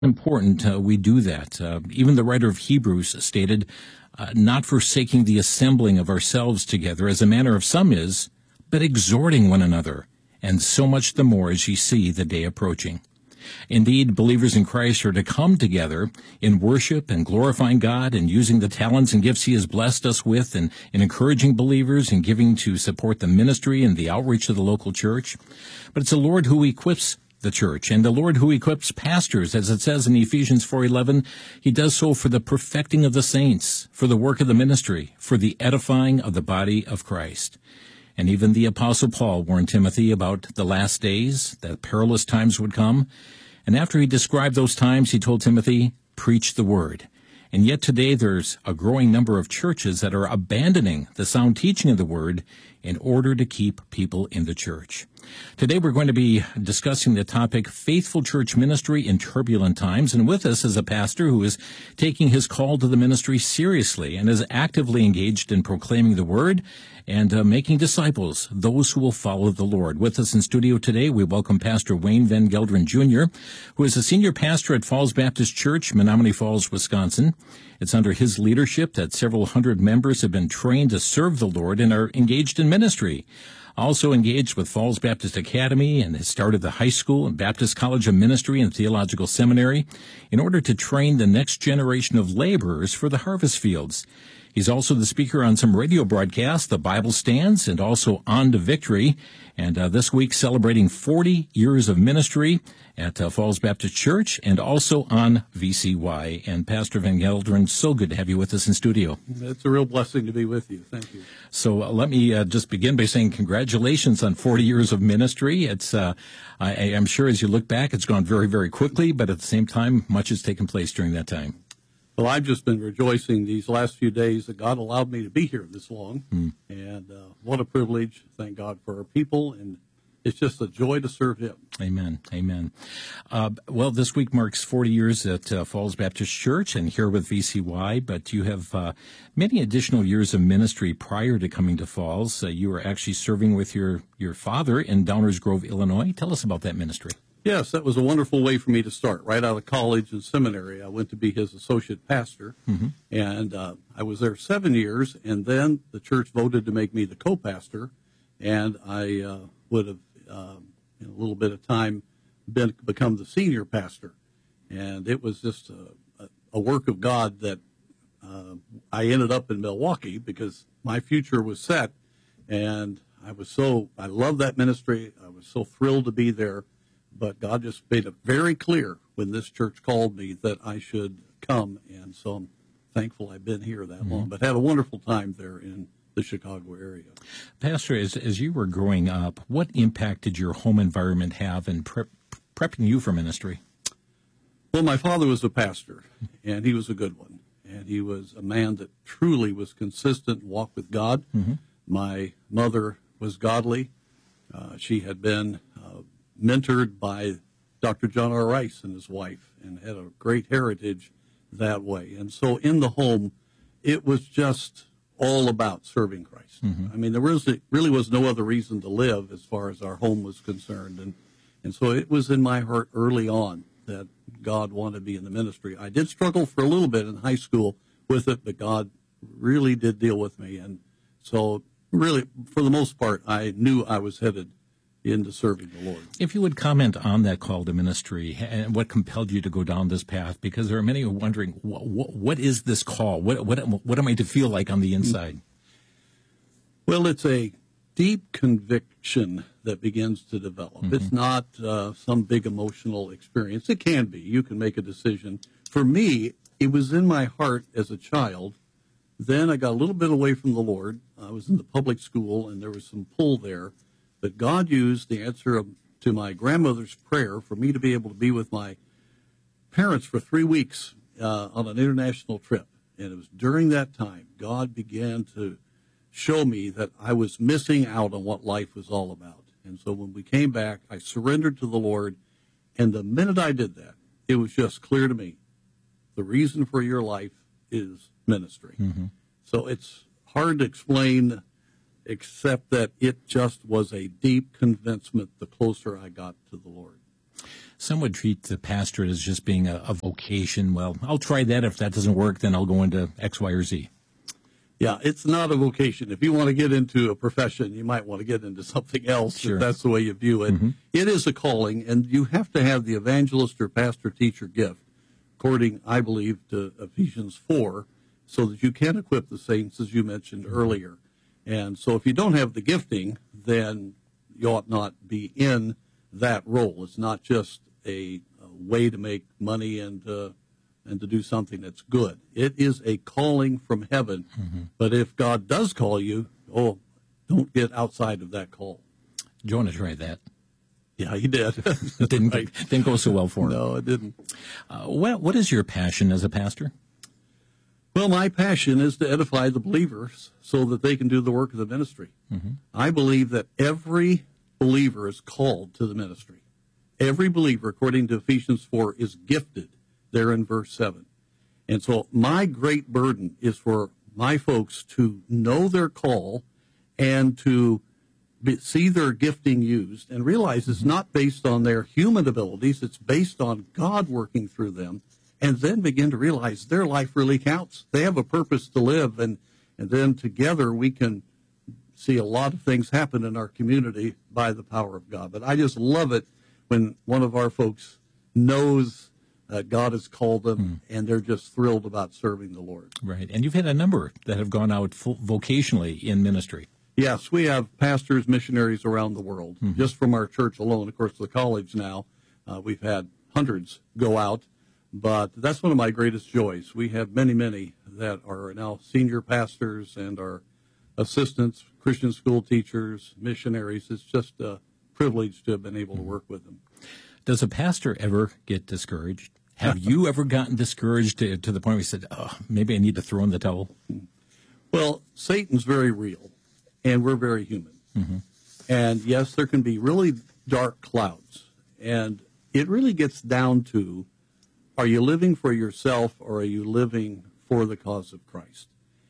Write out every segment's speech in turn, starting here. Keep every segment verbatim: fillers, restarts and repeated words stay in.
important uh, we do that. Uh, even the writer of Hebrews stated, uh, not forsaking the assembling of ourselves together, as a manner of some is, but exhorting one another, and so much the more as ye see the day approaching. Indeed, believers in Christ are to come together in worship and glorifying God and using the talents and gifts He has blessed us with and, and encouraging believers and giving to support the ministry and the outreach of the local church. But it's the Lord who equips the church and the Lord who equips pastors, as it says in Ephesians four eleven. He does so for the perfecting of the saints, for the work of the ministry, for the edifying of the body of Christ. And even the Apostle Paul warned Timothy about the last days, that perilous times would come. And after he described those times, he told Timothy, preach the word. And yet today there's a growing number of churches that are abandoning the sound teaching of the word in order to keep people in the church. Today we're going to be discussing the topic, Faithful Church Ministry in Turbulent Times. And with us is a pastor who is taking his call to the ministry seriously and is actively engaged in proclaiming the word and uh, making disciples, those who will follow the Lord. With us in studio today, we welcome Pastor Wayne Van Gelderen Junior, who is a senior pastor at Falls Baptist Church, Menominee Falls, Wisconsin. It's under his leadership that several hundred members have been trained to serve the Lord and are engaged in ministry. Also engaged with Falls Baptist Academy and has started the high school and Baptist College of Ministry and Theological Seminary in order to train the next generation of laborers for the harvest fields. He's also the speaker on some radio broadcasts, The Bible Stands, and also On to Victory. And uh, this week celebrating forty years of ministry at uh, Falls Baptist Church and also on V C Y. And Pastor Van Gelderen, so good to have you with us in studio. It's a real blessing to be with you. Thank you. So uh, let me uh, just begin by saying congratulations on forty years of ministry. It's, uh, I, I'm sure as you look back, it's gone very, very quickly, but at the same time, much has taken place during that time. Well, I've just been rejoicing these last few days that God allowed me to be here this long. Mm. And uh, what a privilege. Thank God for our people. And it's just a joy to serve Him. Amen. Amen. Uh, well, this week marks forty years at uh, Falls Baptist Church and here with V C Y, but you have uh, many additional years of ministry prior to coming to Falls. Uh, you were actually serving with your, your father in Downers Grove, Illinois. Tell us about that ministry. Yes, that was a wonderful way for me to start. Right out of college and seminary, I went to be his associate pastor, mm-hmm. and uh, I was there seven years, and then the church voted to make me the co-pastor, and I uh, would have, uh, in a little bit of time, been become the senior pastor. And it was just a, a work of God that uh, I ended up in Milwaukee because my future was set, and I was so, I loved that ministry. I was so thrilled to be there. But God just made it very clear when this church called me that I should come, and so I'm thankful I've been here that mm-hmm. long. But had a wonderful time there in the Chicago area. Pastor, as, as you were growing up, what impact did your home environment have in prep, prepping you for ministry? Well, my father was a pastor, and he was a good one. And he was a man that truly was consistent and walked with God. Mm-hmm. My mother was godly. Uh, she had been uh, mentored by Doctor John R. Rice and his wife and had a great heritage that way. And so in the home, it was just all about serving Christ. Mm-hmm. I mean, there was, really was no other reason to live as far as our home was concerned. And, and so it was in my heart early on that God wanted me in the ministry. I did struggle for a little bit in high school with it, but God really did deal with me. And so really, for the most part, I knew I was headed into serving the Lord. If you would comment on that call to ministry and what compelled you to go down this path, because there are many who are wondering, what, what, what is this call? What, what, what am I to feel like on the inside? Well, it's a deep conviction that begins to develop. Mm-hmm. It's not uh, some big emotional experience. It can be. You can make a decision. For me, it was in my heart as a child. Then I got a little bit away from the Lord. I was in the public school, and there was some pull there. But God used the answer of, to my grandmother's prayer for me to be able to be with my parents for three weeks uh, on an international trip. And it was during that time God began to show me that I was missing out on what life was all about. And so when we came back, I surrendered to the Lord. And the minute I did that, it was just clear to me, the reason for your life is ministry. Mm-hmm. So it's hard to explain, except that it just was a deep convincement the closer I got to the Lord. Some would treat the pastorate as just being a, a vocation. Well, I'll try that. If that doesn't work, then I'll go into X, Y, or Z. Yeah, it's not a vocation. If you want to get into a profession, you might want to get into something else, Sure. if that's the way you view it. Mhm. It is a calling, and you have to have the evangelist or pastor-teacher gift, according, I believe, to Ephesians four, so that you can equip the saints, as you mentioned earlier. And so if you don't have the gifting, then you ought not be in that role. It's not just a, a way to make money and uh, and to do something that's good. It is a calling from heaven. Mm-hmm. But if God does call you, oh, don't get outside of that call. Jonah tried that. Yeah, he did. It didn't, Right. didn't go so well for him. No, it didn't. Uh, what, what is your passion as a pastor? Well, my passion is to edify the believers so that they can do the work of the ministry. Mm-hmm. I believe that every believer is called to the ministry. Every believer, according to Ephesians four, is gifted there in verse seven. And so my great burden is for my folks to know their call and to be, see their gifting used and realize it's not based on their human abilities. It's based on God working through them, and then begin to realize their life really counts. They have a purpose to live, and, and then together we can see a lot of things happen in our community by the power of God. But I just love it when one of our folks knows uh, God has called them, mm. and they're just thrilled about serving the Lord. Right. And you've had a number that have gone out full, vocationally in ministry. Yes, we have pastors, missionaries around the world. Mm-hmm. Just from our church alone, of course, the college now, uh, we've had hundreds go out. But that's one of my greatest joys. We have many, many that are now senior pastors and are assistants, Christian school teachers, missionaries. It's just a privilege to have been able to work with them. Does a pastor ever get discouraged? Have you ever gotten discouraged to, to the point where you said, oh, maybe I need to throw in the towel? Well, Satan's very real, and we're very human. Mm-hmm. And yes, there can be really dark clouds. And it really gets down to, are you living for yourself or are you living for the cause of Christ?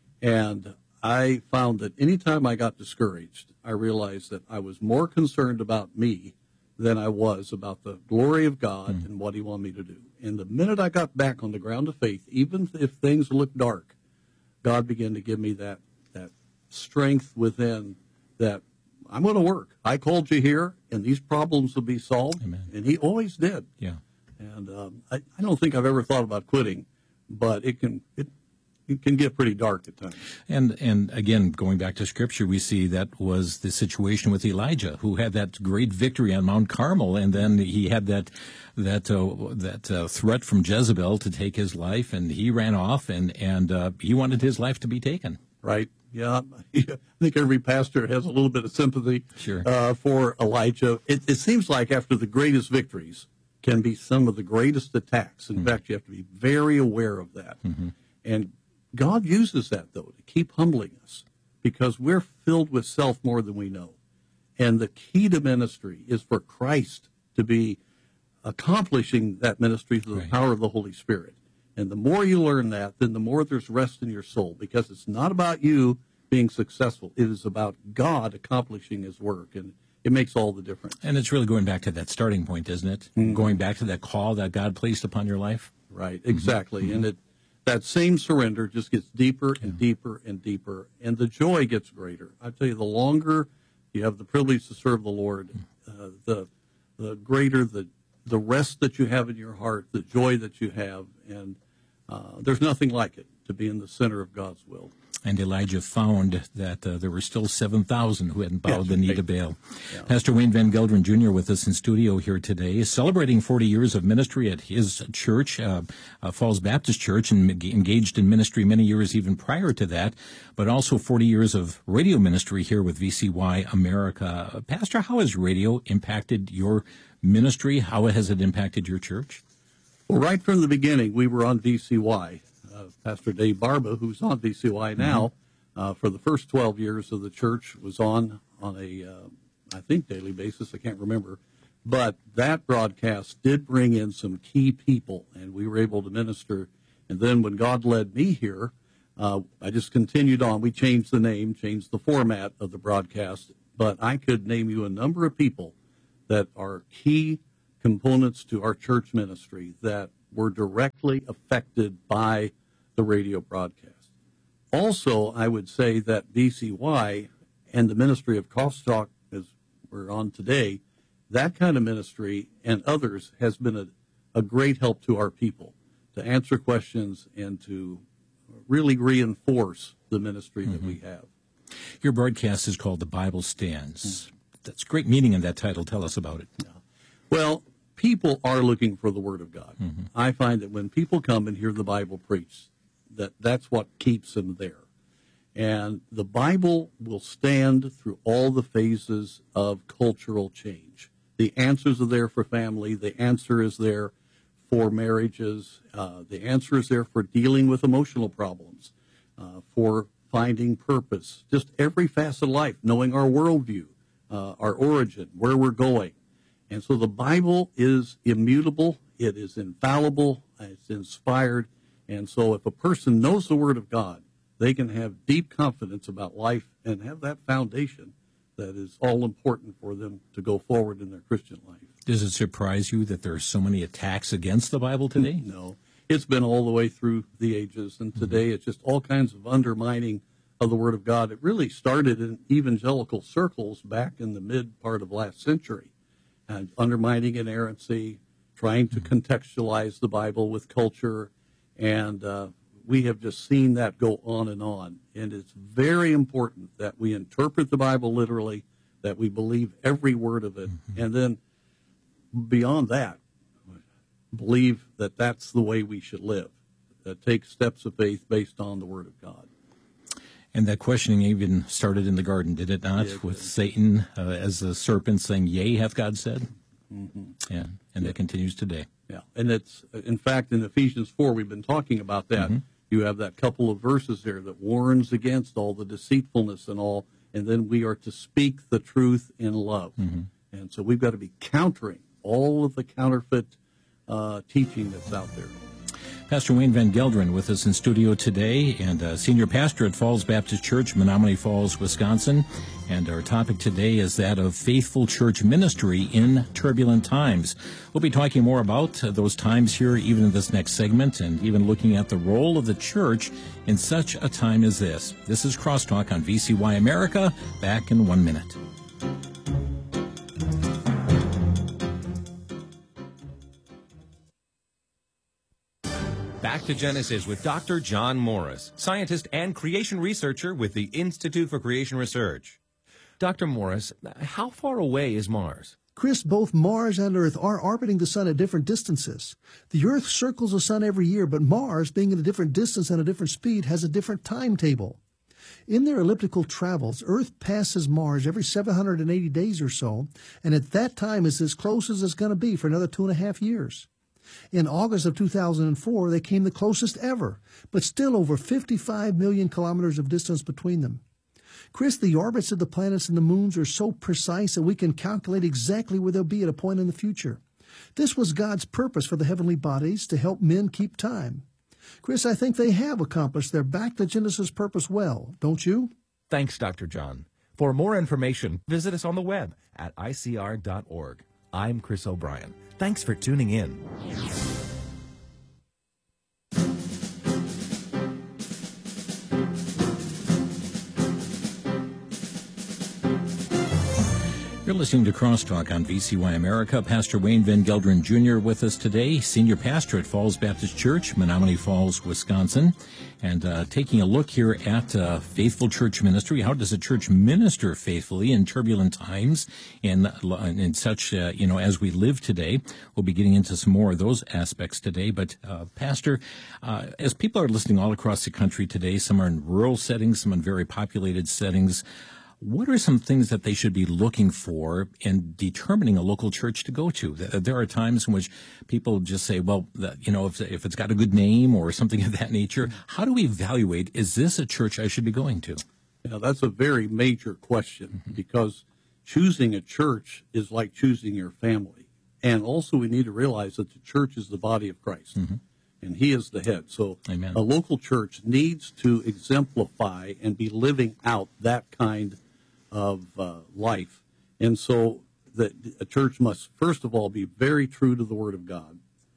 And I found that anytime I got discouraged, I realized that I was more concerned about me than I was about the glory of God mm. and what he wanted me to do. And the minute I got back on the ground of faith, even if things looked dark, God began to give me that, that strength within that I'm going to work. I called you here, and these problems will be solved. Amen. And he always did. Yeah. And um, I, I don't think I've ever thought about quitting, but it can it, it can get pretty dark at times. And and again, going back to Scripture, we see that was the situation with Elijah, who had that great victory on Mount Carmel, and then he had that that uh, that uh, threat from Jezebel to take his life, and he ran off, and and uh, he wanted his life to be taken. Right. Yeah. I think every pastor has a little bit of sympathy sure. uh, for Elijah. It, it seems like after the greatest victories can be some of the greatest attacks. In mm-hmm. fact, you have to be very aware of that. Mm-hmm. And God uses that, though, to keep humbling us because we're filled with self more than we know. And the key to ministry is for Christ to be accomplishing that ministry through the right. power of the Holy Spirit. And the more you learn that, then the more there's rest in your soul, because it's not about you being successful. It is about God accomplishing his work, and it makes all the difference. And it's really going back to that starting point, isn't it? Mm-hmm. Going back to that call that God placed upon your life. Right, exactly. Mm-hmm. And it that same surrender just gets deeper and yeah. deeper and deeper, and the joy gets greater. I tell you, the longer you have the privilege to serve the Lord, uh, the the greater the the rest that you have in your heart, the joy that you have, and uh, there's nothing like it to be in the center of God's will. And Elijah found that uh, there were still seven thousand who hadn't bowed yes, the knee right. to Baal. Yeah. Pastor Wayne Van Gelderen Junior with us in studio here today, celebrating forty years of ministry at his church, uh, uh, Falls Baptist Church, and engaged in ministry many years even prior to that, but also forty years of radio ministry here with V C Y America. Pastor, how has radio impacted your ministry? How has it impacted your church? Well, right from the beginning, we were on V C Y. Uh, Pastor Dave Barba, who's on V C Y now, mm-hmm. uh, for the first twelve years of the church, was on on a, uh, I think, daily basis. I can't remember. But that broadcast did bring in some key people, and we were able to minister. And then when God led me here, uh, I just continued on. We changed the name, changed the format of the broadcast, but I could name you a number of people that are key components to our church ministry that were directly affected by the radio broadcast. Also, I would say that B C Y and the ministry of Crosstalk, as we're on today, that kind of ministry and others has been a, a great help to our people to answer questions and to really reinforce the ministry mm-hmm. that we have. Your broadcast is called The Bible Stands. Mm-hmm. That's great meaning in that title. Tell us about it. Yeah. Well, people are looking for the Word of God. Mm-hmm. I find that when people come and hear the Bible preached, that that's what keeps them there. And the Bible will stand through all the phases of cultural change. The answers are there for family. The answer is there for marriages. Uh, the answer is there for dealing with emotional problems, uh, for finding purpose. Just every facet of life, knowing our worldview, uh, our origin, where we're going. And so the Bible is immutable. It is infallible. It's inspired. And so if a person knows the Word of God, they can have deep confidence about life and have that foundation that is all important for them to go forward in their Christian life. Does it surprise you that there are so many attacks against the Bible today? No. It's been all the way through the ages, and today mm-hmm. it's just all kinds of undermining of the Word of God. It really started in evangelical circles back in the mid part of last century, and undermining inerrancy, trying to mm-hmm. contextualize the Bible with culture, and uh, we have just seen that go on and on. And it's very important that we interpret the Bible literally, that we believe every word of it, mm-hmm. and then beyond that, believe that that's the way we should live, that take steps of faith based on the Word of God. And that questioning even started in the garden, did it not? Yeah, it with did. Satan uh, as a serpent saying, "Yea, hath God said?" Mm-hmm. Yeah, and yeah. that continues today. Yeah, and it's, in fact, in Ephesians four, we've been talking about that. Mm-hmm. You have that couple of verses there that warns against all the deceitfulness and all, and then we are to speak the truth in love. Mm-hmm. And so we've got to be countering all of the counterfeit uh, teaching that's out there. Pastor Wayne Van Gelderen with us in studio today, and uh, senior pastor at Falls Baptist Church, Menomonee Falls, Wisconsin. And our topic today is that of faithful church ministry in turbulent times. We'll be talking more about uh, those times here, even in this next segment, and even looking at the role of the church in such a time as this. This is Crosstalk on V C Y America. Back in one minute. Back to Genesis with Doctor John Morris, scientist and creation researcher with the Institute for Creation Research. Doctor Morris, how far away is Mars? Chris, both Mars and Earth are orbiting the sun at different distances. The Earth circles the sun every year, but Mars, being at a different distance and a different speed, has a different timetable. In their elliptical travels, Earth passes Mars every seven hundred eighty days or so, and at that time is as close as it's going to be for another two and a half years. In August of two thousand four, they came the closest ever, but still over fifty-five million kilometers of distance between them. Chris, the orbits of the planets and the moons are so precise that we can calculate exactly where they'll be at a point in the future. This was God's purpose for the heavenly bodies, to help men keep time. Chris, I think they have accomplished their back to Genesis purpose well, don't you? Thanks, Doctor John. For more information, visit us on the web at I C R dot org. I'm Chris O'Brien. Thanks for tuning in. You're listening to Crosstalk on V C Y America. Pastor Wayne Van Gelderen Junior with us today, senior pastor at Falls Baptist Church, Menomonee Falls, Wisconsin, and uh, taking a look here at uh, faithful church ministry. How does a church minister faithfully in turbulent times in, in such, uh, you know, as we live today? We'll be getting into some more of those aspects today. But, uh, Pastor, uh, as people are listening all across the country today, some are in rural settings, some in very populated settings, what are some things that they should be looking for in determining a local church to go to? There are times in which people just say, well, you know, if, if it's got a good name or something of that nature, how do we evaluate, is this a church I should be going to? Yeah, that's a very major question, mm-hmm. because choosing a church is like choosing your family. And also we need to realize that the church is the body of Christ, mm-hmm. and he is the head. So Amen. A local church needs to exemplify and be living out that kind of uh, life. And so that a church must, first of all, be very true to the Word of God.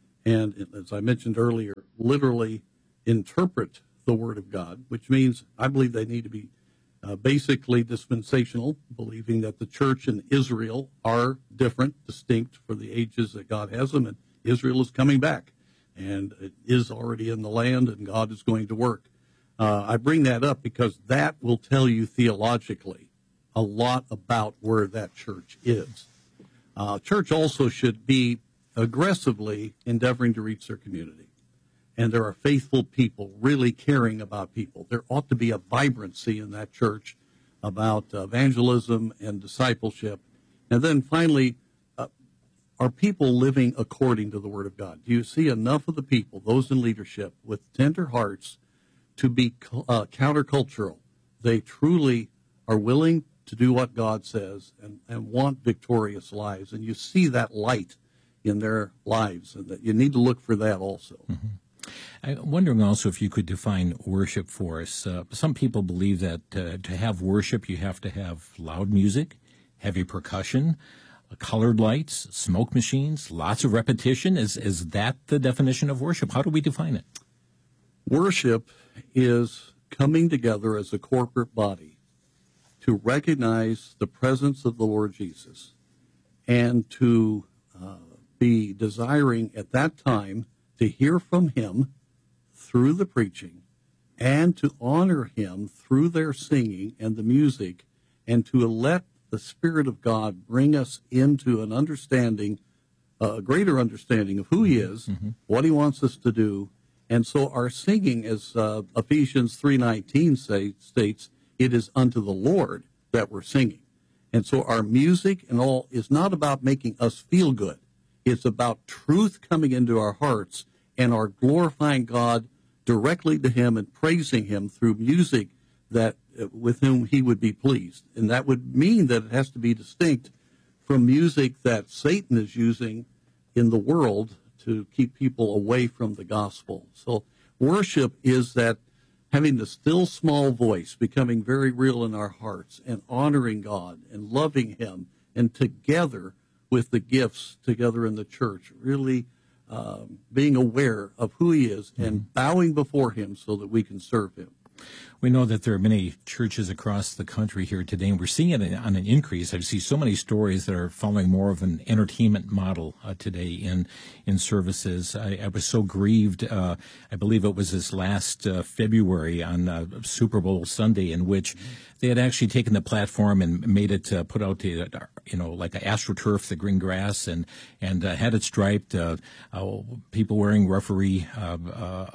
And as I mentioned earlier, literally interpret the Word of God, which means I believe they need to be uh, basically dispensational, believing that the church and Israel are different, distinct for the ages that God has them, and Israel is coming back, and it is already in the land, and God is going to work. Uh, I bring that up because that will tell you theologically a lot about where that church is. Uh, church also should be aggressively endeavoring to reach their community. And there are faithful people really caring about people. There ought to be a vibrancy in that church about evangelism and discipleship. And then finally, uh, are people living according to the Word of God? Do you see enough of the people, those in leadership, with tender hearts to be uh, countercultural? They truly are willing to do what God says and, and want victorious lives. And you see that light in their lives, and that you need to look for that also. Mm-hmm. I'm wondering also if you could define worship for us. Uh, some people believe that uh, to have worship, you have to have loud music, heavy percussion, uh, colored lights, smoke machines, lots of repetition. Is, is that the definition of worship? How do we define it? Worship is coming together as a corporate body to recognize the presence of the Lord Jesus and to uh, be desiring at that time to hear from Him through the preaching and to honor Him through their singing and the music, and to let the Spirit of God bring us into an understanding, a greater understanding of who He is, mm-hmm. what He wants us to do. And so our singing, as uh, Ephesians three nineteen say, states, it is unto the Lord that we're singing. And so our music and all is not about making us feel good. It's about truth coming into our hearts and our glorifying God directly to Him and praising Him through music that uh, with whom He would be pleased. And that would mean that it has to be distinct from music that Satan is using in the world to keep people away from the gospel. So worship is that having the still small voice becoming very real in our hearts and honoring God and loving Him, and together with the gifts together in the church, really um, being aware of who He is and bowing before Him so that we can serve Him. We know that there are many churches across the country here today, and we're seeing it on an increase. I see so many stories that are following more of an entertainment model uh, today in in services. I, I was so grieved. Uh, I believe it was this last uh, February on uh, Super Bowl Sunday, in which they had actually taken the platform and made it uh, put out the, uh, you know, like a AstroTurf, the green grass, and and uh, had it striped. Uh, uh, people wearing referee uh, uh,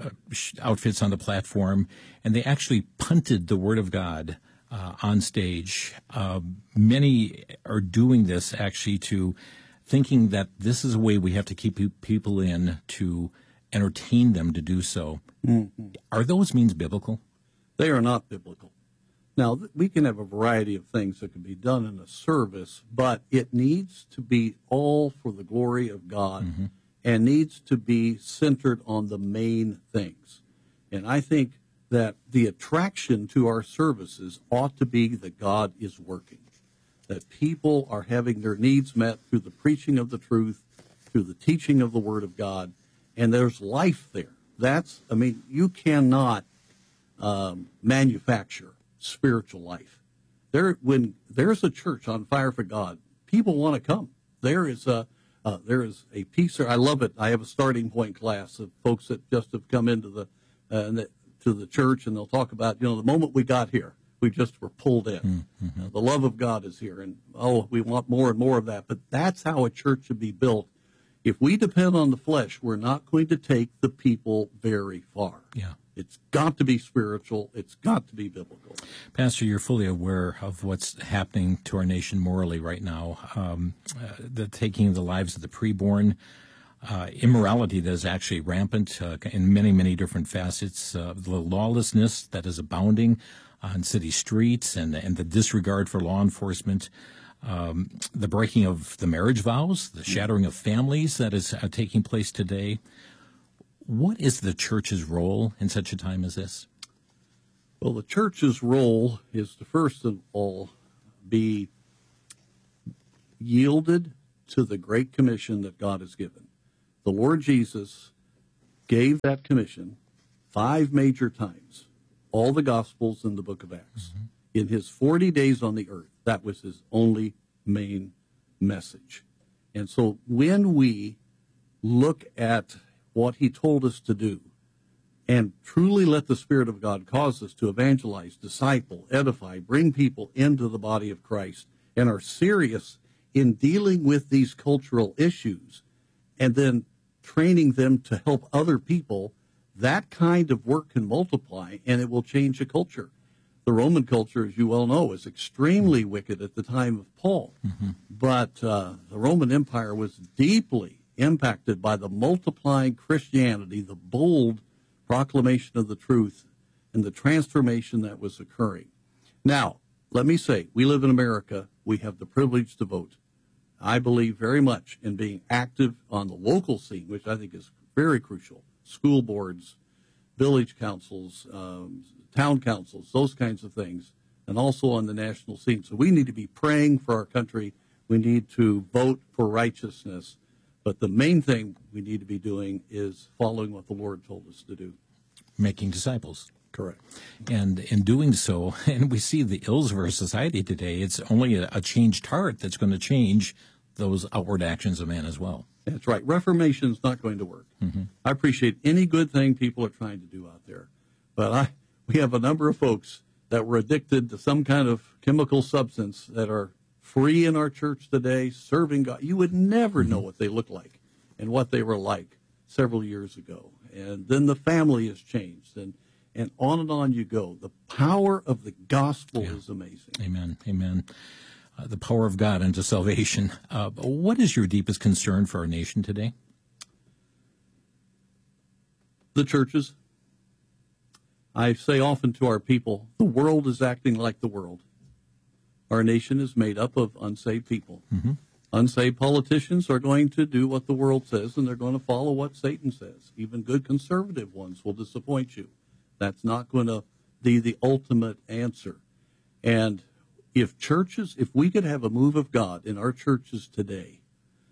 outfits on the platform, and they actually punted the Word of God uh, on stage. Uh, many are doing this actually to thinking that this is a way we have to keep people in to entertain them to do so. Mm-hmm. Are those means biblical? They are not biblical. Now, we can have a variety of things that can be done in a service, but it needs to be all for the glory of God, mm-hmm. and needs to be centered on the main things. And I think that the attraction to our services ought to be that God is working, that people are having their needs met through the preaching of the truth, through the teaching of the Word of God, and there's life there. That's, I mean, you cannot um, manufacture spiritual life. There, when there's a church on fire for God, people want to come. There is a uh, there is a piece there. I love it. I have a starting point class of folks that just have come into the uh, the, to the church, and they'll talk about, you know, the moment we got here, we just were pulled in. Mm-hmm. Uh, the love of God is here, and oh, we want more and more of that. But that's how a church should be built. If we depend on the flesh, we're not going to take the people very far. Yeah. It's got to be spiritual. It's got to be biblical. Pastor, you're fully aware of what's happening to our nation morally right now. Um, uh, the taking the lives of the preborn, uh, immorality that is actually rampant uh, in many, many different facets, uh, the lawlessness that is abounding on city streets, and, and the disregard for law enforcement, um, the breaking of the marriage vows, the shattering of families that is uh, taking place today. What is the church's role in such a time as this? Well, the church's role is to first of all be yielded to the Great Commission that God has given. The Lord Jesus gave that commission five major times, all the Gospels in the book of Acts. Mm-hmm. In his forty days on the earth, that was his only main message. And so when we look at what he told us to do and truly let the Spirit of God cause us to evangelize, disciple, edify, bring people into the body of Christ, and are serious in dealing with these cultural issues and then training them to help other people, that kind of work can multiply and it will change a culture. The Roman culture, as you well know, is extremely wicked at the time of Paul. Mm-hmm. But uh, the Roman Empire was deeply impacted by the multiplying Christianity, the bold proclamation of the truth, and the transformation that was occurring. Now, let me say, we live in America. We have the privilege to vote. I believe very much in being active on the local scene, which I think is very crucial. School boards, village councils, um, town councils, those kinds of things, and also on the national scene. So we need to be praying for our country. We need to vote for righteousness. But the main thing we need to be doing is following what the Lord told us to do. Making disciples. Correct. And in doing so, and we see the ills of our society today, it's only a, a changed heart that's going to change those outward actions of man as well. That's right. Reformation is not going to work. Mm-hmm. I appreciate any good thing people are trying to do out there. But I, we have a number of folks that were addicted to some kind of chemical substance that are free in our church today, serving God. You would never know what they look like and what they were like several years ago. And then the family has changed, and, and on and on you go. The power of the gospel yeah. is amazing. Amen. Amen. Uh, the power of God unto salvation. Uh, what is your deepest concern for our nation today? The churches. I say often to our people, the world is acting like the world. Our nation is made up of unsaved people. Mm-hmm. Unsaved politicians are going to do what the world says, and they're going to follow what Satan says. Even good conservative ones will disappoint you. That's not going to be the ultimate answer. And if churches, if we could have a move of God in our churches today,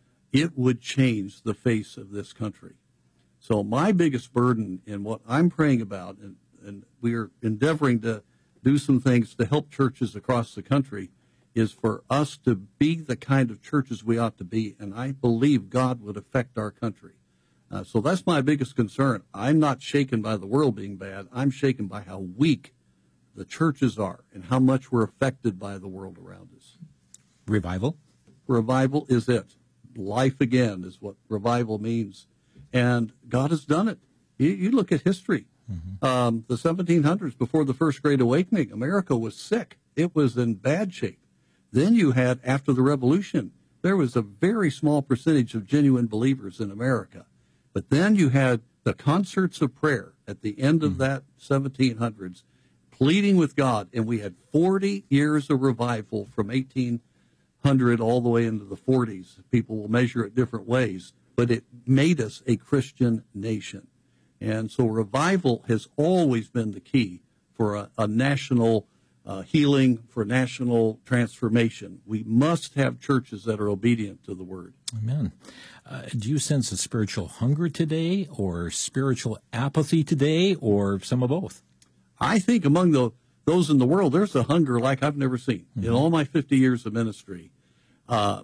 it would change the face of this country. So my biggest burden in what I'm praying about, and, and we are endeavoring to do some things to help churches across the country, is for us to be the kind of churches we ought to be, and I believe God would affect our country. Uh, so that's my biggest concern. I'm not shaken by the world being bad. I'm shaken by how weak the churches are and how much we're affected by the world around us. Revival? Revival is it. Life again is what revival means. And God has done it. You, you look at history. Mm-hmm. Um, the seventeen hundreds, before the First Great Awakening, America was sick. It was in bad shape. Then you had, after the Revolution, there was a very small percentage of genuine believers in America. But then you had the concerts of prayer at the end of mm-hmm. that seventeen hundreds, pleading with God, and we had forty years of revival from eighteen hundred all the way into the forties. People will measure it different ways, but it made us a Christian nation. And so revival has always been the key for a, a national uh, healing, for national transformation. We must have churches that are obedient to the word. Amen. Uh, do you sense a spiritual hunger today, or spiritual apathy today, or some of both? I think among the, those in the world, there's a hunger like I've never seen. Mm-hmm. In all my fifty years of ministry, uh,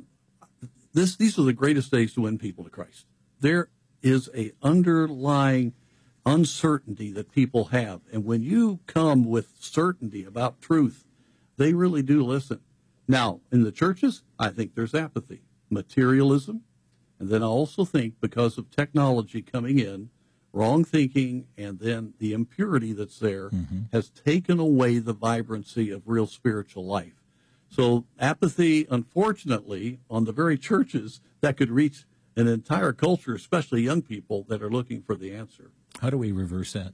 this, these are the greatest days to win people to Christ. There is a underlying uncertainty that people have. And when you come with certainty about truth, they really do listen. Now, in the churches, I think there's apathy, materialism, and then I also think because of technology coming in, wrong thinking, and then the impurity that's there mm-hmm. has taken away the vibrancy of real spiritual life. So apathy, unfortunately, on the very churches that could reach an entire culture, especially young people that are looking for the answer. How do we reverse that?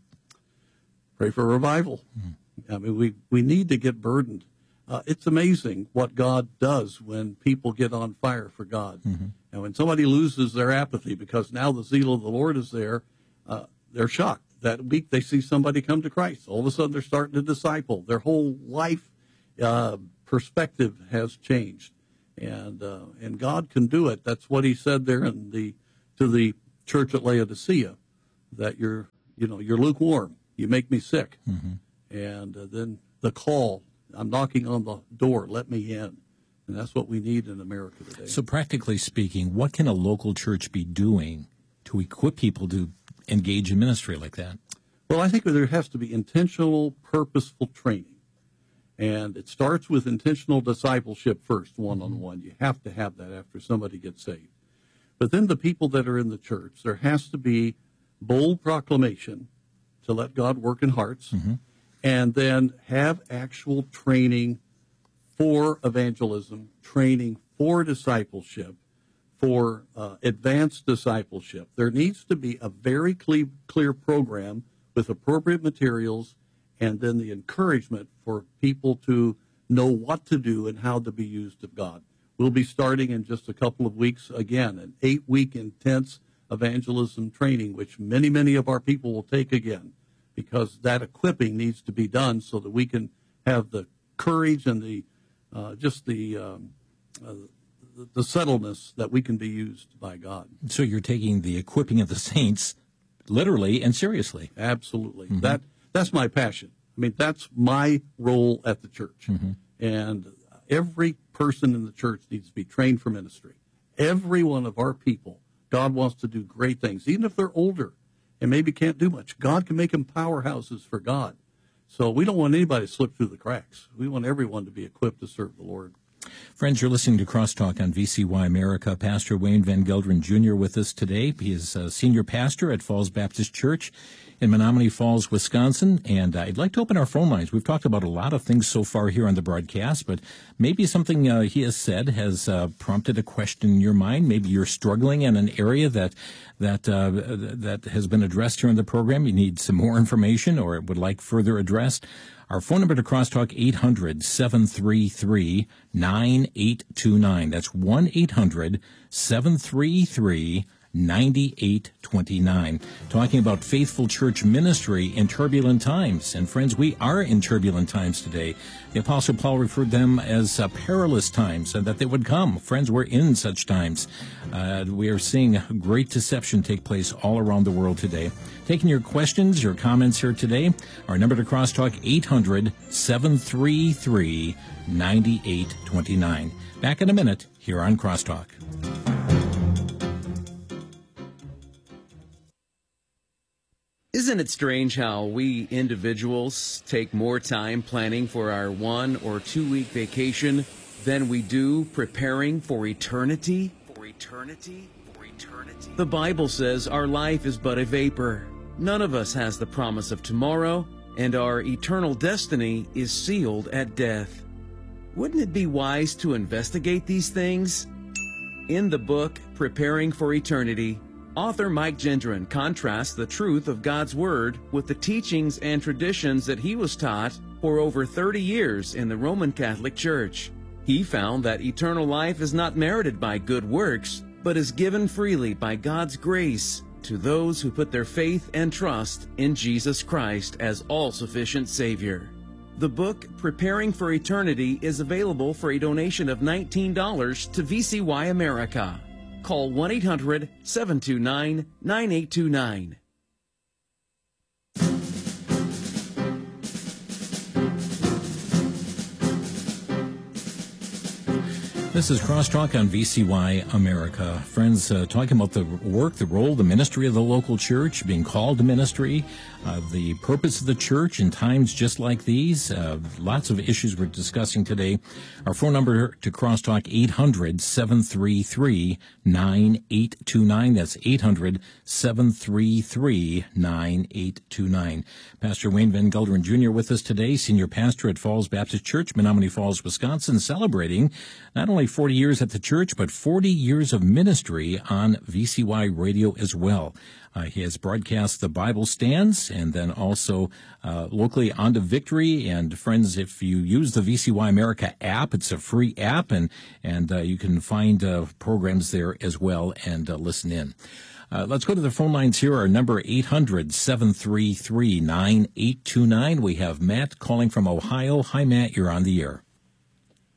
Pray for revival. Mm-hmm. I mean, we, we need to get burdened. Uh, it's amazing what God does when people get on fire for God. Mm-hmm. And when somebody loses their apathy because now the zeal of the Lord is there, uh, they're shocked. That week they see somebody come to Christ. All of a sudden they're starting to disciple. Their whole life uh, perspective has changed. And uh, and God can do it. That's what he said there in the to the church at Laodicea, that you're you know you're lukewarm. You make me sick. Mm-hmm. And uh, then the call, I'm knocking on the door, let me in. And that's what we need in America today. So practically speaking, what can a local church be doing to equip people to engage in ministry like that? Well, I think there has to be intentional, purposeful training. And it starts with intentional discipleship first, one-on-one. You have to have that after somebody gets saved. But then the people that are in the church, there has to be bold proclamation to let God work in hearts, mm-hmm. and then have actual training for evangelism, training for discipleship, for uh, advanced discipleship. There needs to be a very clear, clear program with appropriate materials, and then the encouragement for people to know what to do and how to be used of God. We'll be starting in just a couple of weeks again, an eight-week intense evangelism training, which many, many of our people will take again, because that equipping needs to be done so that we can have the courage and the uh, just the, um, uh, the the settledness that we can be used by God. So you're taking the equipping of the saints literally and seriously. Absolutely. Mm-hmm. That that's my passion. I mean, that's my role at the church. Mm-hmm. And every person in the church needs to be trained for ministry. Every one of our people, God wants to do great things, even if they're older and maybe can't do much. God can make them powerhouses for God. So we don't want anybody to slip through the cracks. We want everyone to be equipped to serve the Lord. Friends, you're listening to Crosstalk on V C Y America. Pastor Wayne Van Gelderen Junior with us today. He is a senior pastor at Falls Baptist Church in Menominee Falls, Wisconsin. And I'd like to open our phone lines. We've talked about a lot of things so far here on the broadcast, but maybe something uh, he has said has uh, prompted a question in your mind. Maybe you're struggling in an area that that uh, that has been addressed here in the program. You need some more information or would like further addressed. Our phone number to Crosstalk, eight hundred, seven three three, nine eight two nine. That's one eight hundred, seven three three, nine eight two nine. Talking about faithful church ministry in turbulent times. And friends, we are in turbulent times today. The Apostle Paul referred them as uh, perilous times, and that they would come. Friends, we're in such times. Uh, we are seeing great deception take place all around the world today. Taking your questions, your comments here today. Our number to Crosstalk, eight hundred, seven three three, nine eight two nine. Back in a minute here on Crosstalk. Isn't it strange how we individuals take more time planning for our one or two week vacation than we do preparing for eternity? For eternity? For eternity? The Bible says our life is but a vapor. None of us has the promise of tomorrow, and our eternal destiny is sealed at death. Wouldn't it be wise to investigate these things? In the book, Preparing for Eternity, author Mike Gendron contrasts the truth of God's Word with the teachings and traditions that he was taught for over thirty years in the Roman Catholic Church. He found that eternal life is not merited by good works, but is given freely by God's grace to those who put their faith and trust in Jesus Christ as all-sufficient Savior. The book, Preparing for Eternity, is available for a donation of nineteen dollars to V C Y America. Call one eight hundred, seven two nine, nine eight two nine. This is Crosstalk on V C Y America. Friends, uh, talking about the work, the role, the ministry of the local church, being called to ministry, uh, the purpose of the church in times just like these. Uh, lots of issues we're discussing today. Our phone number to Crosstalk, eight hundred, seven three three, nine eight two nine. That's eight hundred, seven three three, nine eight two nine. Pastor Wayne Van Gelderen Junior with us today, senior pastor at Falls Baptist Church, Menominee Falls, Wisconsin, celebrating not only forty years at the church, but forty years of ministry on V C Y Radio as well. Uh, he has broadcast the Bible Stands and then also uh, locally on to Victory. And friends, if you use the V C Y America app, it's a free app, and, and uh, you can find uh, programs there as well and uh, listen in. Uh, let's go to the phone lines here. Our number, eight hundred, seven three three, nine eight two nine. We have Matt calling from Ohio. Hi, Matt. You're on the air.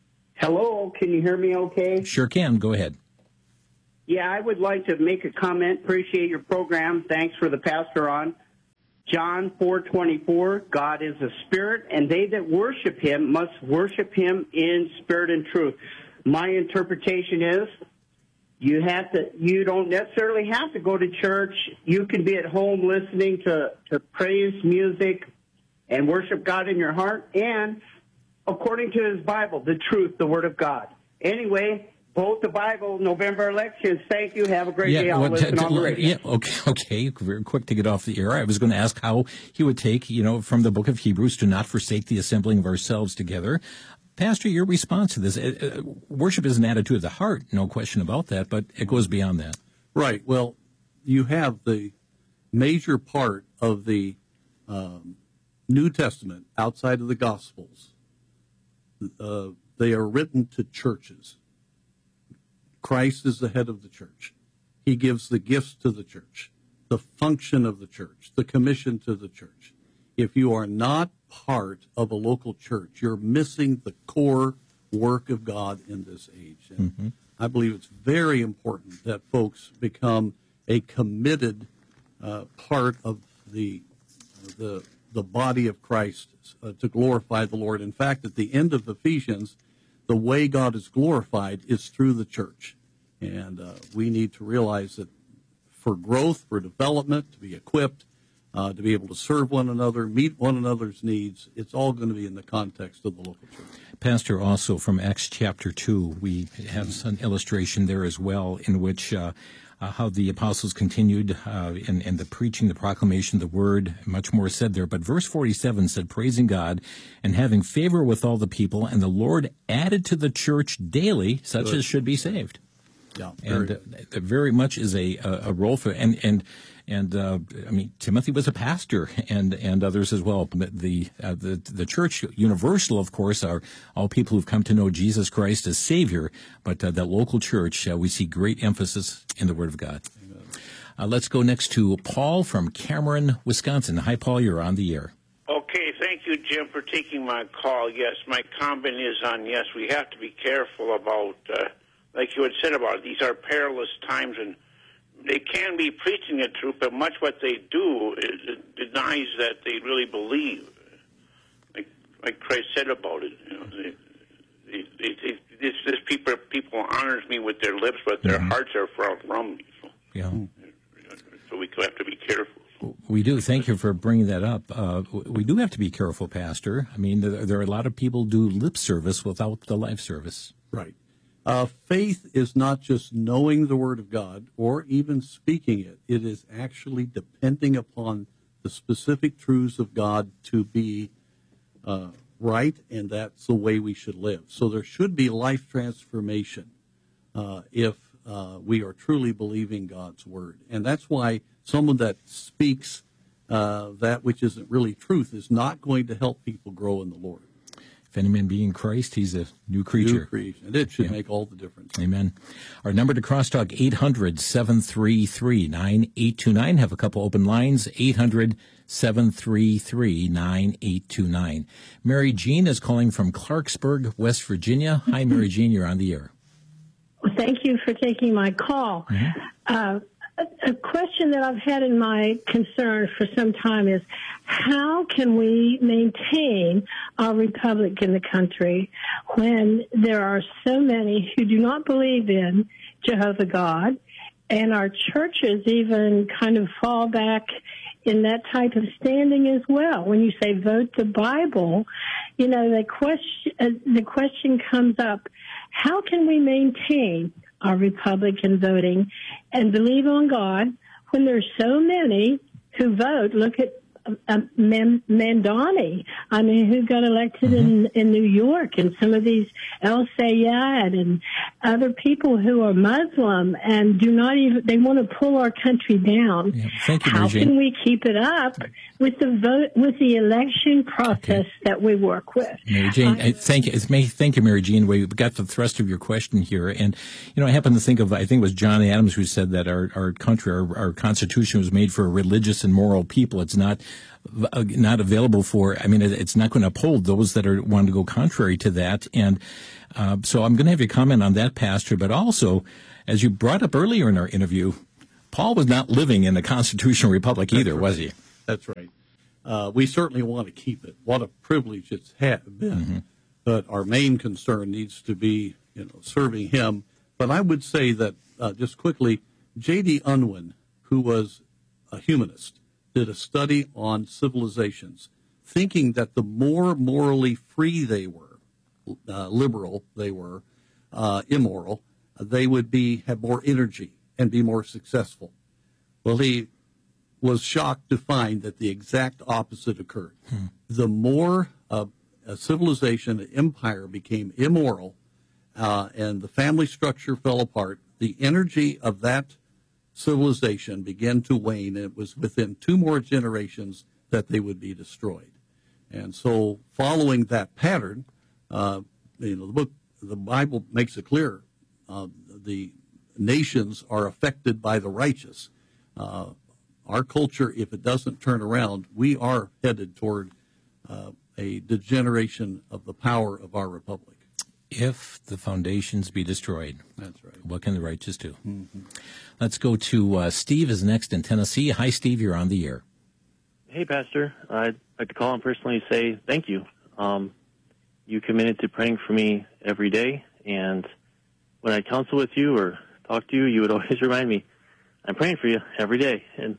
Hello, can you hear me okay? Sure can. Go ahead. Yeah, I would like to make a comment. Appreciate your program. Thanks for the pastor on. John four twenty-four, God is a spirit, and they that worship him must worship him in spirit and truth. My interpretation is you have to, you don't necessarily have to go to church. You can be at home listening to, to praise music and worship God in your heart, and according to his Bible, the truth, the Word of God. Anyway, vote the Bible, November elections. Thank you. Have a great Yeah, day. I'll well, listen t- on the t- radio. yeah, okay, okay. Very quick to get off the air. I was going to ask how he would take, you know, from the book of Hebrews, to not forsake the assembling of ourselves together. Pastor, your response to this, uh, uh, worship is an attitude of the heart, no question about that, but it goes beyond that. Right. Well, you have the major part of the um, New Testament outside of the Gospels. Uh, they are written to churches. Christ is the head of the church. He gives the gifts to the church, the function of the church, the commission to the church. If you are not part of a local church, you're missing the core work of God in this age. And mm-hmm. I believe it's very important that folks become a committed uh, part of the the the body of Christ uh, to glorify the Lord. In fact, at the end of Ephesians, the way God is glorified is through the church. And uh, we need to realize that for growth, for development, to be equipped, uh, to be able to serve one another, meet one another's needs, it's all going to be in the context of the local church. Pastor, also from Acts chapter two, we have an illustration there as well in which uh, uh, how the apostles continued uh, in, in the preaching, the proclamation, the word, much more said there. But verse forty-seven said, praising God and having favor with all the people, and the Lord added to the church daily such Good. As should be saved. Yeah, and uh, very much is a, a, a role for, and, and, and, uh, I mean, Timothy was a pastor and, and others as well. The, uh, the, the church universal, of course, are all people who've come to know Jesus Christ as Savior, but uh, that local church, uh, we see great emphasis in the Word of God. Uh, let's go next to Paul from Cameron, Wisconsin. Hi, Paul, you're on the air. Okay, thank you, Jim, for taking my call. Yes, my comment is on, yes, we have to be careful about, uh, like you had said about it, these are perilous times, and they can be preaching the truth, but much what they do is, denies that they really believe. Like, like Christ said about it, you know, they, they, they, they, this, this people people honors me with their lips, but their mm-hmm. hearts are far from me. So, yeah. So we have to be careful. We do. Thank you for bringing that up. Uh, we do have to be careful, Pastor. I mean, there, there are a lot of people do lip service without the life service. Right. Uh, faith is not just knowing the Word of God or even speaking it. It is actually depending upon the specific truths of God to be uh, right, and that's the way we should live. So there should be life transformation uh, if uh, we are truly believing God's Word. And that's why someone that speaks uh, that which isn't really truth is not going to help people grow in the Lord. If any man be in Christ, he's a new creature. New creation. And it should yeah. make all the difference. Amen. Our number to crosstalk, eight hundred, seven three three, nine eight two nine. Have a couple open lines, eight hundred, seven three three, nine eight two nine. Mary Jean is calling from Clarksburg, West Virginia. Hi, Mary Jean, you're on the air. Well, thank you for taking my call. Mm-hmm. Uh, a, a question that I've had in my concern for some time is, how can we maintain our republic in the country when there are so many who do not believe in Jehovah God, and our churches even kind of fall back in that type of standing as well? When you say vote the Bible, you know, the question, uh, the question comes up, how can we maintain our republic in voting and believe on God when there's so many who vote? Look at Uh, Mandani, I mean, who got elected mm-hmm. in, in New York, and some of these El Sayed and other people who are Muslim and do not even, they want to pull our country down. Yeah. Thank you, How Mary Jane. can we keep it up with the vote, with the election process okay. that we work with? Mary Jane, I, thank you. Thank you, Mary Jane. We got the thrust of your question here. And, you know, I happen to think of, I think it was John Adams who said that our, our country, our, our Constitution was made for a religious and moral people. It's not uh, not available for, I mean, it, it's not going to uphold those that are wanting to go contrary to that. And uh, so I'm going to have you comment on that, Pastor, but also, as you brought up earlier in our interview, Paul was not living in a constitutional republic either, That's right. was he? That's right. Uh, we certainly want to keep it. What a privilege it's ha- been. Mm-hmm. But our main concern needs to be, you know, serving him. But I would say that, uh, just quickly, J D. Unwin, who was a humanist, did a study on civilizations, thinking that the more morally free they were, uh, liberal they were, uh, immoral, they would be have more energy and be more successful. Well, he was shocked to find that the exact opposite occurred. Hmm. The more uh, a civilization, an empire became immoral, uh, and the family structure fell apart, the energy of that civilization began to wane, and it was within two more generations that they would be destroyed. And so, following that pattern, uh, you know, the book, the Bible makes it clear, uh, the nations are affected by the righteous. Uh, our culture, if it doesn't turn around, we are headed toward uh, a degeneration of the power of our republic. If the foundations be destroyed, that's right. What can the righteous do? Mm-hmm. Let's go to uh, Steve is next in Tennessee. Hi, Steve. You're on the air. Hey, Pastor. I'd like to call and personally say thank you. Um, you committed to praying for me every day, and when I counsel with you or talk to you, you would always remind me, I'm praying for you every day, and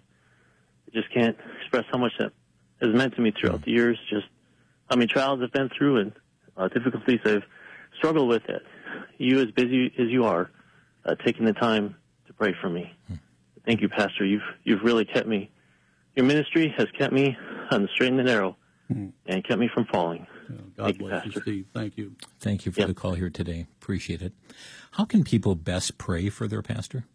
I just can't express how much that has meant to me throughout the years, just how many trials I've been through and uh, difficulties I've struggled with it. You, as busy as you are, uh, taking the time to pray for me. Hmm. Thank you, Pastor. You've you've really kept me. Your ministry has kept me on the straight and the narrow, hmm. and kept me from falling. Yeah, God Thank bless you, Pastor. You, Steve. Thank you. Thank you for yep. the call here today. Appreciate it. How can people best pray for their pastor?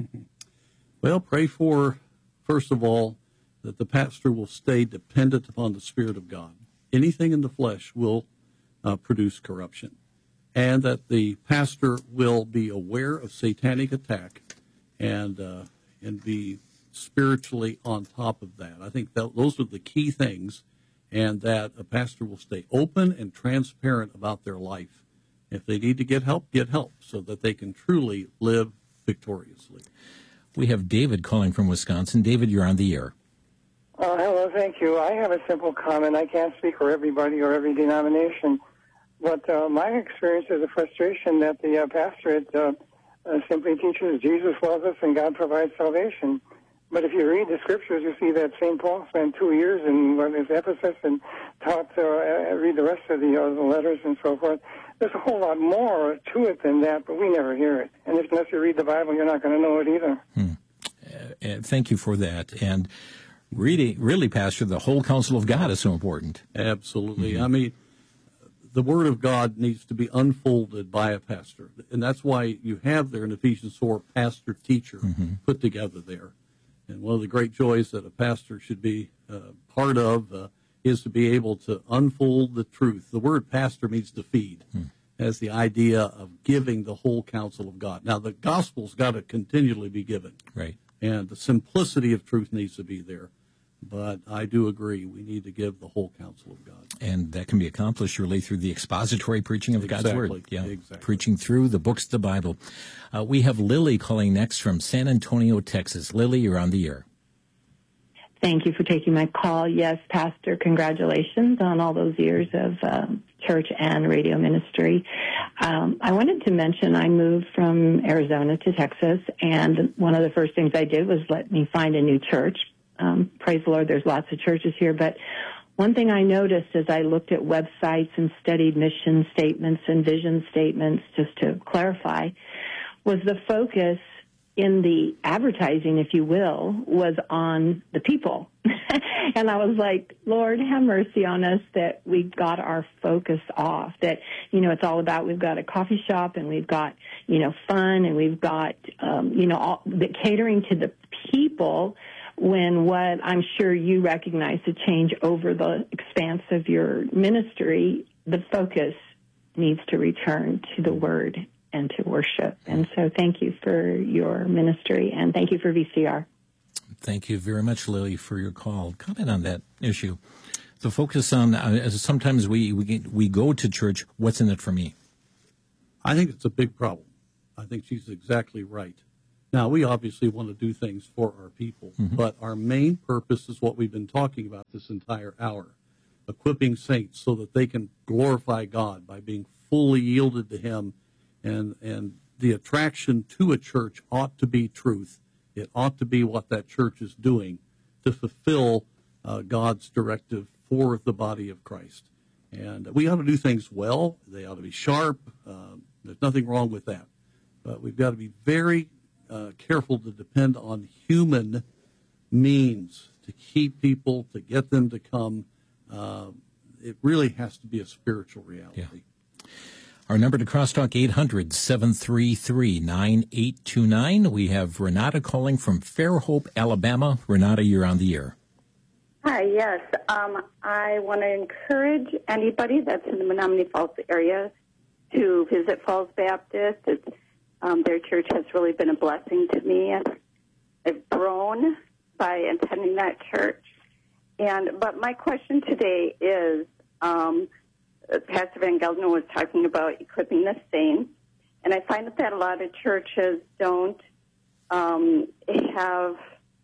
Well, pray for, first of all, that the pastor will stay dependent upon the Spirit of God. Anything in the flesh will uh, produce corruption. And that the pastor will be aware of satanic attack and uh, and be spiritually on top of that. I think that those are the key things, and that a pastor will stay open and transparent about their life. If they need to get help, get help so that they can truly live victoriously. We have David calling from Wisconsin. David, you're on the air. Uh, hello, thank you. I have a simple comment. I can't speak for everybody or every denomination. But uh, my experience is a frustration that the uh, pastorate uh, uh, simply teaches Jesus loves us and God provides salvation. But if you read the scriptures, you see that Saint Paul spent two years in what is Ephesus and taught, uh, read the rest of the, uh, the letters and so forth. There's a whole lot more to it than that, but we never hear it. And if, unless you read the Bible, you're not going to know it either. Hmm. Uh, thank you for that. And really, really, Pastor, the whole counsel of God is so important. Absolutely. Mm-hmm. I mean, the Word of God needs to be unfolded by a pastor. And that's why you have there in Ephesians four, pastor-teacher mm-hmm. put together there. And one of the great joys that a pastor should be uh, part of uh, is to be able to unfold the truth. The word pastor means to feed, mm. as the idea of giving the whole counsel of God. Now, the gospel's got to continually be given. Right. And the simplicity of truth needs to be there. But I do agree, we need to give the whole counsel of God. And that can be accomplished really through the expository preaching of exactly. God's Word. Yeah, exactly. Preaching through the books of the Bible. Uh, we have Lily calling next from San Antonio, Texas. Lily, you're on the air. Thank you for taking my call. Yes, Pastor, congratulations on all those years of uh, church and radio ministry. Um, I wanted to mention I moved from Arizona to Texas, and one of the first things I did was let me find a new church. Um, praise the Lord, there's lots of churches here, but one thing I noticed as I looked at websites and studied mission statements and vision statements, just to clarify, was the focus in the advertising, if you will, was on the people. And I was like, Lord, have mercy on us that we got our focus off, that, you know, it's all about we've got a coffee shop and we've got, you know, fun and we've got, um, you know, all, the catering to the people, when what I'm sure you recognize the change over the expanse of your ministry, the focus needs to return to the Word and to worship. And so thank you for your ministry, and thank you for V C R. Thank you very much, Lily, for your call. Comment on that issue. The focus on, uh, sometimes we, we, we go to church, what's in it for me? I think it's a big problem. I think she's exactly right. Now, we obviously want to do things for our people, mm-hmm. but our main purpose is what we've been talking about this entire hour, equipping saints so that they can glorify God by being fully yielded to Him. And, and the attraction to a church ought to be truth. It ought to be what that church is doing to fulfill uh, God's directive for the body of Christ. And we ought to do things well. They ought to be sharp. Uh, there's nothing wrong with that. But we've got to be very uh, careful to depend on human means to keep people, to get them to come. Uh, it really has to be a spiritual reality. Yeah. Our number to crosstalk, eight hundred, seven three three, nine eight two nine. We have Renata calling from Fairhope, Alabama. Renata, you're on the air. Hi, yes. Um, I want to encourage anybody that's in the Menominee Falls area to visit Falls Baptist. It's, um, their church has really been a blessing to me. I've grown by attending that church. And but my question today is, um, Pastor Van Gelder was talking about equipping the saints, and I find that, that a lot of churches don't um, have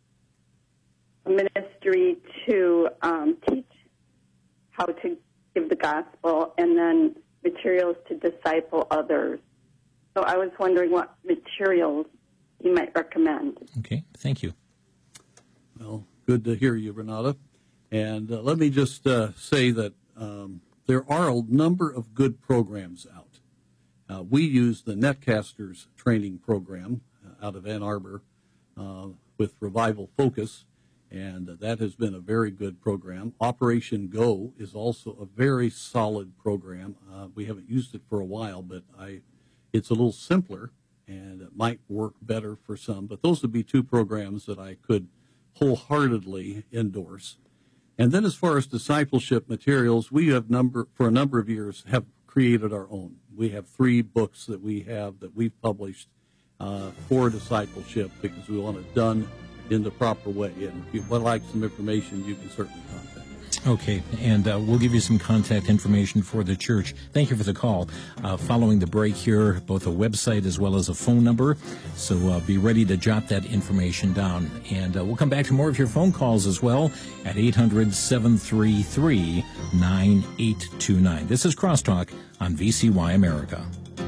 ministry to um, teach how to give the gospel and then materials to disciple others. So I was wondering what materials you might recommend. Okay, thank you. Well, good to hear you, Renata. And uh, let me just uh, say that um, there are a number of good programs out. Uh, we use the Netcasters training program uh, out of Ann Arbor uh, with Revival Focus, and uh, that has been a very good program. Operation Go is also a very solid program. Uh, we haven't used it for a while, but I, it's a little simpler, and it might work better for some. But those would be two programs that I could wholeheartedly endorse. And then as far as discipleship materials, we have number for a number of years have created our own. We have three books that we have that we've published uh, for discipleship because we want it done in the proper way. And if you would like some information, you can certainly contact me. Okay, and uh, we'll give you some contact information for the church. Thank you for the call. Uh, following the break here, both a website as well as a phone number, so uh, be ready to jot that information down. And uh, we'll come back to more of your phone calls as well at eight hundred, seven three three, nine eight two nine. This is Crosstalk on V C Y America.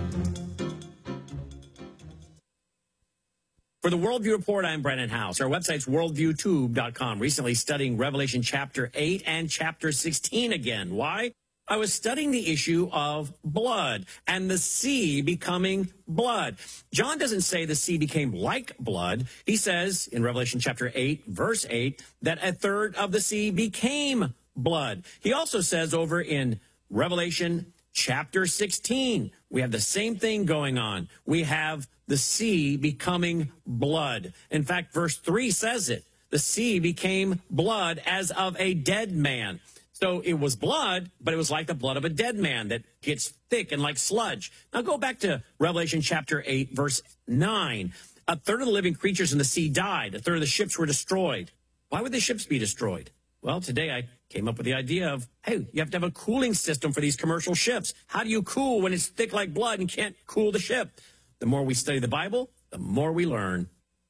For the Worldview Report, I'm Brennan House. Our website's worldview tube dot com. Recently studying Revelation chapter eight and chapter sixteen again. Why? I was studying the issue of blood and the sea becoming blood. John doesn't say the sea became like blood. He says in Revelation chapter eight, verse eight, that a third of the sea became blood. He also says over in Revelation chapter sixteen, we have the same thing going on. We have the sea becoming blood. In fact, verse three says it. The sea became blood as of a dead man. So it was blood, but it was like the blood of a dead man that gets thick and like sludge. Now go back to Revelation chapter eight, verse nine. A third of the living creatures in the sea died. A third of the ships were destroyed. Why would the ships be destroyed? Well, today I came up with the idea of, hey, you have to have a cooling system for these commercial ships. How do you cool when it's thick like blood and can't cool the ship? The more we study the Bible, the more we learn.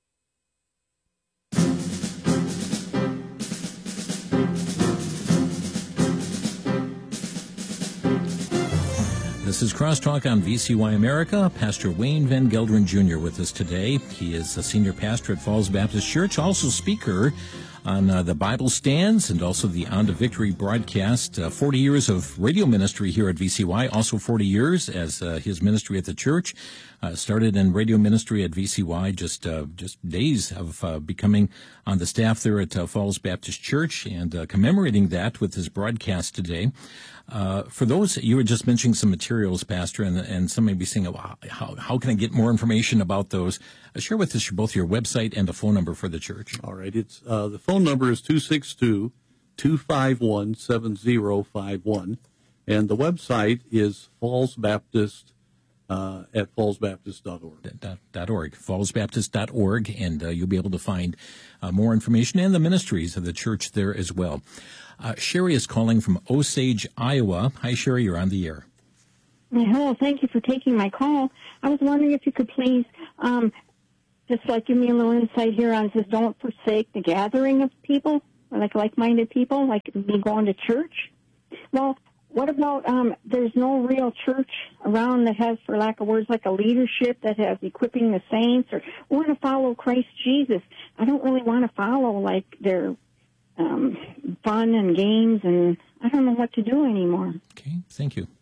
This is Crosstalk on V C Y America. Pastor Wayne Van Gelderen Junior with us today. He is a senior pastor at Falls Baptist Church, also speaker on uh, the Bible Stands and also the On to Victory broadcast. Uh, forty years of radio ministry here at V C Y, also forty years as uh, his ministry at the church. Uh, started in radio ministry at V C Y, just uh, just days of uh, becoming on the staff there at uh, Falls Baptist Church, and uh, commemorating that with his broadcast today. Uh, for those, you were just mentioning some materials, Pastor, and, and some may be saying, oh, how, how can I get more information about those? Uh, share with us both your website and a phone number for the church. All right. It's uh, the phone number is two six two, two five one, seven zero five one, and the website is Falls Baptist uh, at falls baptist dot org. Dot, dot org, falls baptist dot org, and uh, you'll be able to find uh, more information and the ministries of the church there as well. Uh, Sherry is calling from Osage, Iowa. Hi, Sherry, you're on the air. Hello, thank you for taking my call. I was wondering if you could please um, just like give me a little insight here on this. Don't forsake the gathering of people, like like-minded people, like me going to church. Well, what about um, there's no real church around that has, for lack of words, like a leadership that has equipping the saints, or we want to follow Christ Jesus. I don't really want to follow like their um, fun and games, and I don't know what to do anymore. Okay, thank you.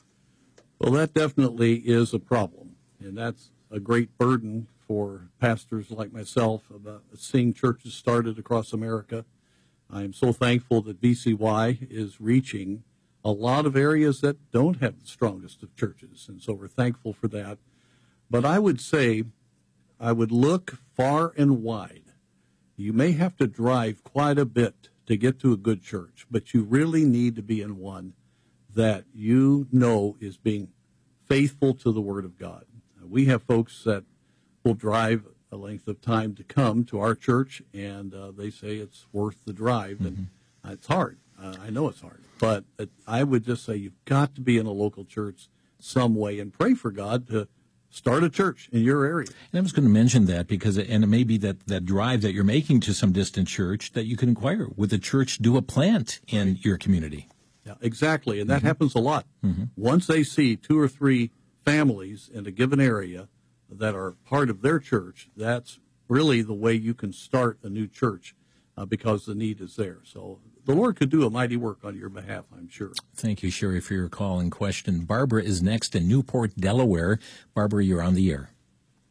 Well, that definitely is a problem, and that's a great burden for pastors like myself about seeing churches started across America. I am so thankful that V C Y is reaching a lot of areas that don't have the strongest of churches, and so we're thankful for that. But I would say I would look far and wide. You may have to drive quite a bit to get to a good church, but you really need to be in one that you know is being faithful to the Word of God. We have folks that will drive a length of time to come to our church, and uh, they say it's worth the drive, mm-hmm. and uh, it's hard. Uh, I know it's hard, but uh, I would just say you've got to be in a local church some way and pray for God to start a church in your area. And I was going to mention that because, and it may be that, that drive that you're making to some distant church that you can inquire, would the church do a plant in right. your community? Yeah, exactly, and that mm-hmm. happens a lot. Mm-hmm. Once they see two or three families in a given area that are part of their church, that's really the way you can start a new church uh, because the need is there. So the Lord could do a mighty work on your behalf, I'm sure. Thank you, Sherry, for your call and question. Barbara is next in Newport, Delaware. Barbara, you're on the air.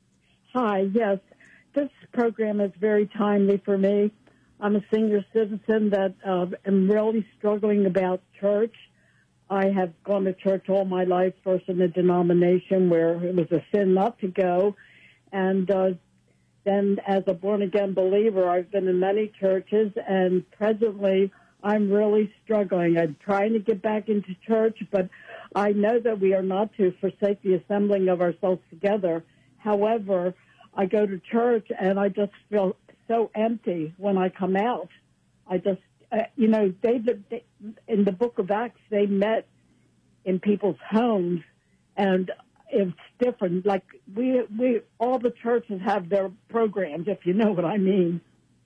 Hi, yes. This program is very timely for me. I'm a senior citizen that uh, am really struggling about church. I have gone to church all my life, first in a denomination where it was a sin not to go. And uh, then as a born-again believer, I've been in many churches, and presently I'm really struggling. I'm trying to get back into church, but I know that we are not to forsake the assembling of ourselves together. However, I go to church, and I just feel so empty when I come out. I just Uh, you know, they, they in the book of Acts, they met in people's homes, and it's different. Like we, we, all the churches have their programs, if you know what I mean.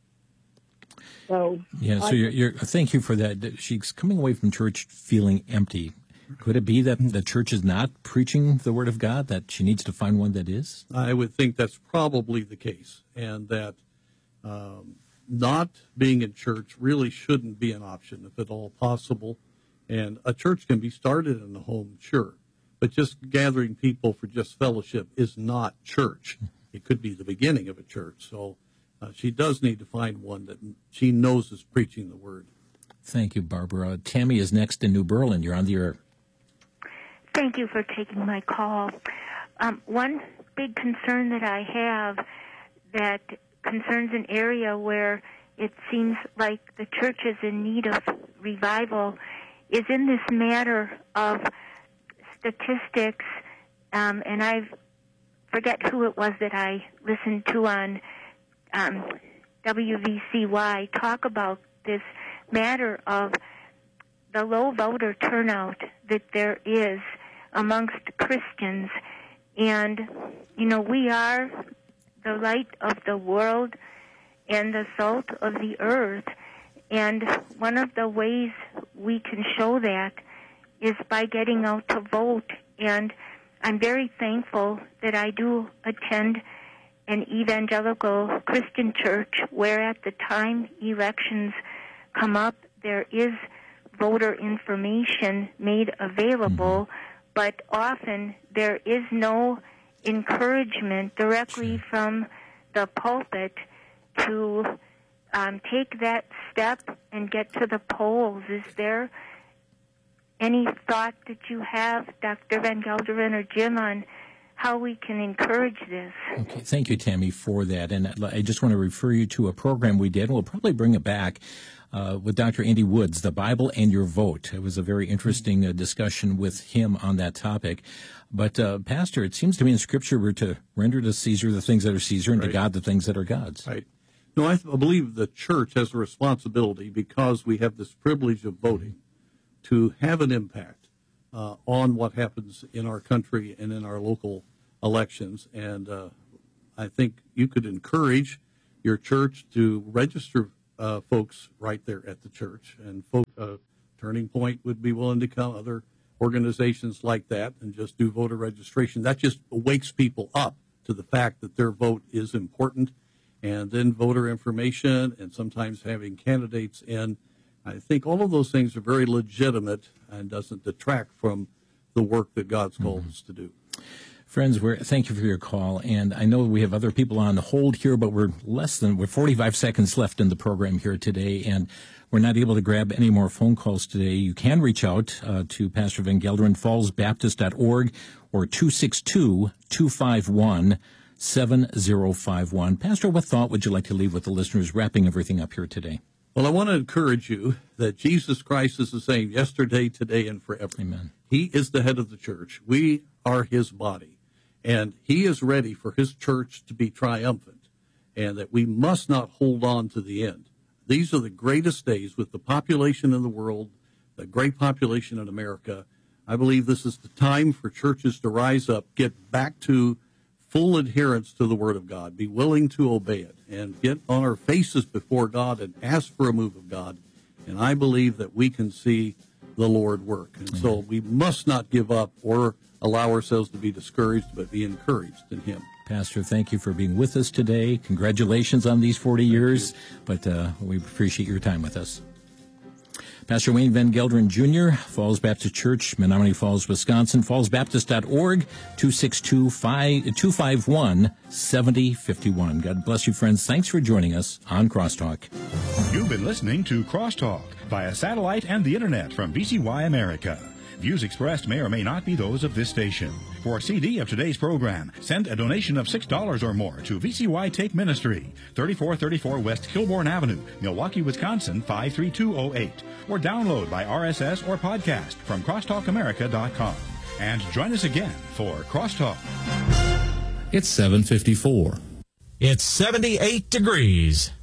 So yeah. So I, you're, you're. Thank you for that. She's coming away from church feeling empty. Could it be that the church is not preaching the Word of God? That she needs to find one that is? I would think that's probably the case, and that. Um, Not being in church really shouldn't be an option, if at all possible. And a church can be started in the home, sure. But just gathering people for just fellowship is not church. It could be the beginning of a church. So uh, she does need to find one that she knows is preaching the Word. Thank you, Barbara. Tammy is next in New Berlin. You're on the air. Thank you for taking my call. Um, one big concern that I have that concerns an area where it seems like the church is in need of revival is in this matter of statistics, um, and I forget who it was that I listened to on um, W V C Y talk about this matter of the low voter turnout that there is amongst Christians. And, you know, we are the light of the world and the salt of the earth. And one of the ways we can show that is by getting out to vote. And I'm very thankful that I do attend an evangelical Christian church where at the time elections come up, there is voter information made available, mm-hmm. but often there is no encouragement directly from the pulpit to um, take that step and get to the polls. Is there any thought that you have, Doctor Van Gelderen or Jim, on how we can encourage this. Okay, thank you, Tammy, for that. And I just want to refer you to a program we did. We'll probably bring it back uh, with Doctor Andy Woods, The Bible and Your Vote. It was a very interesting uh, discussion with him on that topic. But, uh, Pastor, it seems to me in Scripture we're to render to Caesar the things that are Caesar and Right. to God the things that are God's. Right. No, I, th- I believe the church has a responsibility, because we have this privilege of voting, to have an impact uh, on what happens in our country and in our local elections. And uh, I think you could encourage your church to register uh, folks right there at the church. And folk, uh, Turning Point would be willing to come, other organizations like that, and just do voter registration. That just wakes people up to the fact that their vote is important. And then voter information, and sometimes having candidates in. I think all of those things are very legitimate and doesn't detract from the work that God's called mm-hmm. us to do. Friends, we're, thank you for your call. And I know we have other people on hold here, but we're less than, we're forty-five seconds left in the program here today, and we're not able to grab any more phone calls today. You can reach out uh, to Pastor Van Gelderen, falls baptist dot org, or two six two, two five one, seven zero five one. Pastor, what thought would you like to leave with the listeners, wrapping everything up here today? Well, I want to encourage you that Jesus Christ is the same yesterday, today, and forever. Amen. He is the head of the church. We are his body. And he is ready for his church to be triumphant, and that we must not hold on to the end. These are the greatest days with the population in the world, the great population in America. I believe this is the time for churches to rise up, get back to full adherence to the Word of God, be willing to obey it, and get on our faces before God and ask for a move of God. And I believe that we can see the Lord work. And so we must not give up or allow ourselves to be discouraged, but be encouraged in him. Pastor, thank you for being with us today. Congratulations on these forty years, but uh, we appreciate your time with us. Pastor Wayne Van Gelderen, Junior, Falls Baptist Church, Menominee Falls, Wisconsin, falls baptist dot org, two six two, two five one, seven zero five one. God bless you, friends. Thanks for joining us on Crosstalk. You've been listening to Crosstalk via satellite and the internet from V C Y America. Views expressed may or may not be those of this station. For a C D of today's program, send a donation of six dollars or more to V C Y Take Ministry, thirty-four thirty-four West Kilbourne Avenue, Milwaukee, Wisconsin, five three two oh eight. Or download by R S S or podcast from crosstalk america dot com. And join us again for Crosstalk. It's seven fifty-four. It's seventy-eight degrees.